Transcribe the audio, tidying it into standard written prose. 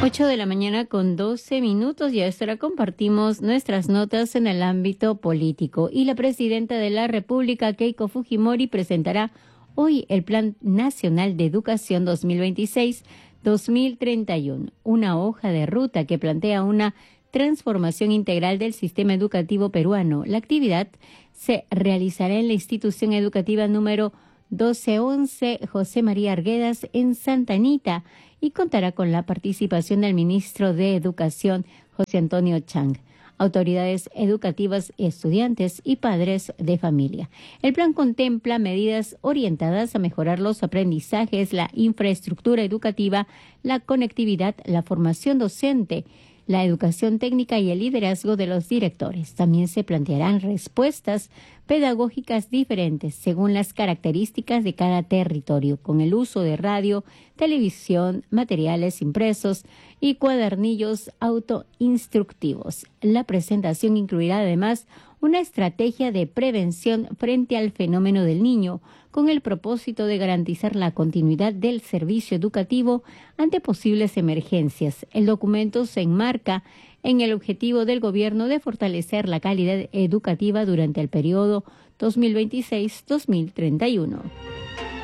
8 de la mañana con 12 minutos y a esta hora compartimos nuestras notas en el ámbito político. Y la presidenta de la República, Keiko Fujimori, presentará hoy el Plan Nacional de Educación 2026-2031, una hoja de ruta que plantea una transformación integral del sistema educativo peruano. La actividad se realizará en la institución educativa número 1211 José María Arguedas en Santa Anita y contará con la participación del ministro de Educación, José Antonio Chang, autoridades educativas, estudiantes y padres de familia. El plan contempla medidas orientadas a mejorar los aprendizajes, la infraestructura educativa, la conectividad, la formación docente, la educación técnica y el liderazgo de los directores. También se plantearán respuestas pedagógicas diferentes según las características de cada territorio, con el uso de radio, televisión, materiales impresos y cuadernillos autoinstructivos. La presentación incluirá además una estrategia de prevención frente al fenómeno del niño, con el propósito de garantizar la continuidad del servicio educativo ante posibles emergencias. El documento se enmarca en el objetivo del gobierno de fortalecer la calidad educativa durante el periodo 2026-2031.